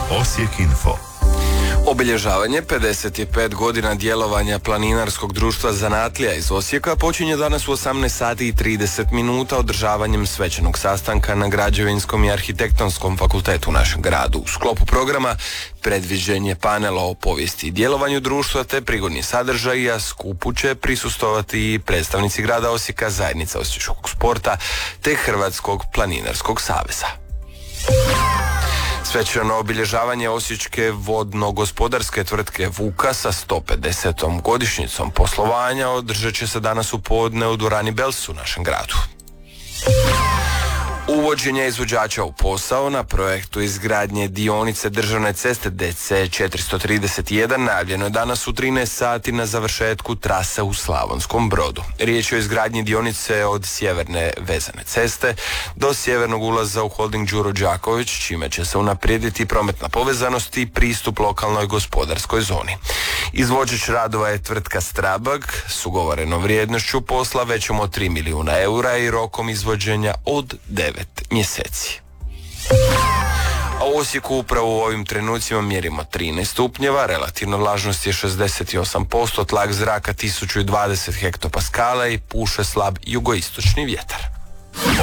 Osijek Info. Obilježavanje 55 godina djelovanja Planinarskog društva Zanatlija iz Osijeka počinje danas u 18 sati i 30 minuta održavanjem svečanog sastanka na Građevinskom i Arhitektonskom fakultetu u našem gradu. U sklopu programa predviđen je panel o povijesti i djelovanju društva te prigodni sadržaji, a skupu će prisustovati i predstavnici grada Osijeka, zajednica osječkog sporta te Hrvatskog planinarskog saveza. Svečano obilježavanje osječke vodno-gospodarske tvrtke Vuka sa 150. godišnjicom poslovanja održat će se danas u podne u dvorani Bels u našem gradu. Uvođenje izvođača u posao na projektu izgradnje dionice državne ceste DC 431 najavljeno je danas u 13 sati na završetku trase u Slavonskom Brodu. Riječ je o izgradnji dionice od sjeverne vezane ceste do sjevernog ulaza u holding Đuro Đaković, čime će se unaprijediti prometna povezanost i pristup lokalnoj gospodarskoj zoni. Izvođač radova je tvrtka Strabag s ugovorenom vrijednošću posla većom od 3 milijuna eura i rokom izvođenja od 9 mjeseci. A u Osijeku upravo u ovim trenucima mjerimo 13 stupnjeva, relativna vlažnost je 68%, tlak zraka 1020 hektopaskala i puše slab jugoistočni vjetar.